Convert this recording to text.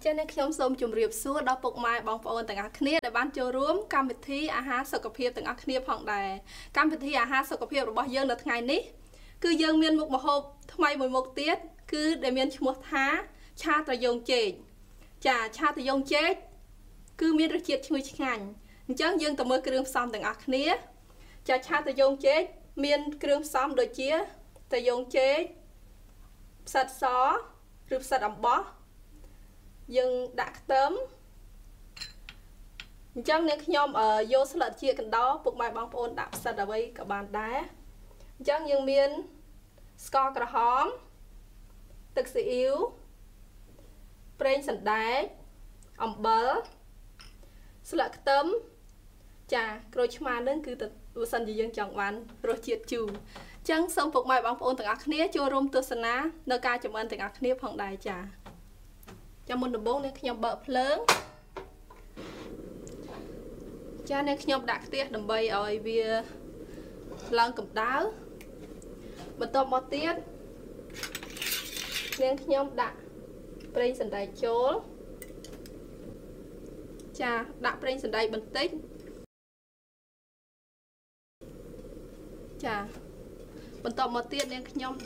ចា៎អ្នកខ្ញុំសូមជម្រាបសួរដល់ពុកម៉ែបងប្អូនទាំងអស់គ្នាដែលបានចូលរួមកម្មវិធីអាហារសុខភាពទាំងអស់គ្នាផងដែរកម្មវិធីអាហារសុខភាពរបស់យើងនៅថ្ងៃនេះគឺយើងមានមុខម្ហូបថ្មីមួយមុខទៀតគឺដែលមានឈ្មោះថាឆាត្រយូងចេកចាឆាត្រយូងចេកគឺមានរសជាតិឈ្ងុយឆ្ងាញ់អញ្ចឹងយើងទៅមើលគ្រឿងផ្សំទាំងអស់គ្នាចាឆាត្រយូងចេកមានគ្រឿងផ្សំដូចជាត្រយូងចេកផ្សិតសឬផ្សិតអំបោះយើងដាក់ខ្ទឹមអញ្ចឹងអ្នកខ្ញុំយកស្លឹកជីកណ្ដោពុកម៉ែបងប្អូនដាក់ផ្សិតអ្វីក៏បានដែរអញ្ចឹងយើងមានស្ករក្រហមទឹកស៊ីអ៊ីវប្រេងសណ្ដែកអំបិលស្លឹកខ្ទឹមចាក្រូចឆ្មានឹងគឺបើសិនជាយើងចង់បានរសជាតិជូរអញ្ចឹងសូមពុកម៉ែបងប្អូនទាំងអស់គ្នាចូលរួមទស្សនានៅការចម្អិនទាំងអស់គ្នាផងដែរចាចាំមុនដំបូងនេះខ្ញុំបើកភ្លើងចានេះខ្ញុំដាក់ខ្ទះដើម្បីឲ្យវាឡើងកម្ដៅបន្ទាប់មកទៀតនាងខ្ញុំដាក់ប្រេងសណ្ដែកចូលចាដាក់ប្រេងសណ្ដែកបន្តិចចាបន្ទាប់មកទៀតនាងខ្ញុំ